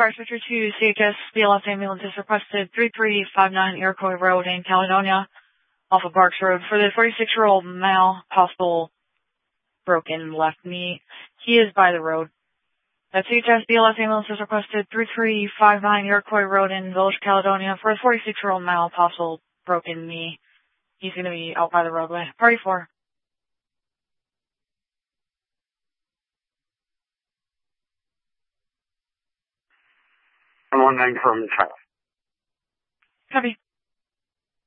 Fire Switcher 2, CHS BLS ambulance is requested 3359 Iroquois Road in Caledonia, off of Barks Road, for the 46-year-old male, possible broken left knee. He is by the road. That CHS BLS ambulance is requested 3359 Iroquois Road in Village, Caledonia, for a 46-year-old male, possible broken knee. He's going to be out by the roadway. Party 4. I'm 19 from China. Copy.